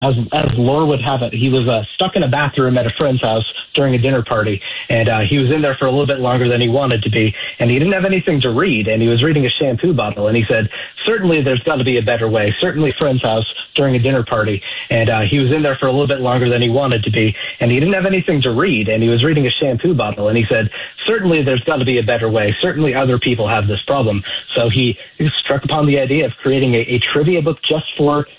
as lore would have it, he was stuck in a bathroom at a friend's house during a dinner party, and he was in there for a little bit longer than he wanted to be, and he didn't have anything to read, and he was reading a shampoo bottle, and he said, certainly there's got to be a better way, certainly friend's house during a dinner party, and he was in there for a little bit longer than he wanted to be, and he didn't have anything to read, and he was reading a shampoo bottle, and he said, certainly there's got to be a better way, certainly other people have this problem. So he struck upon the idea of creating a trivia book just for